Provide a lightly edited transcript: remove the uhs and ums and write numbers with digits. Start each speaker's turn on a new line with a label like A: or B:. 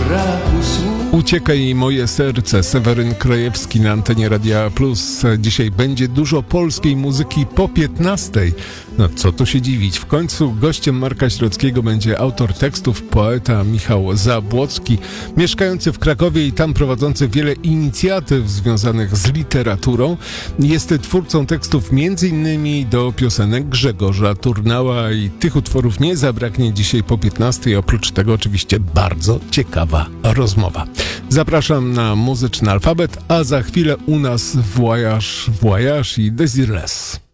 A: braku słów.
B: Uciekaj moje serce, Seweryn Krajewski na antenie Radia Plus. Dzisiaj będzie dużo polskiej muzyki po 15:00. No co tu się dziwić, w końcu gościem Marka Środzkiego będzie autor tekstów, poeta Michał Zabłocki, mieszkający w Krakowie i tam prowadzący wiele inicjatyw związanych z literaturą. Jest twórcą tekstów m.in. do piosenek Grzegorza Turnała i tych utworów nie zabraknie dzisiaj po 15:00. Oprócz tego oczywiście bardzo ciekawa rozmowa. Zapraszam na muzyczny alfabet, a za chwilę u nas Voyage i Desireless.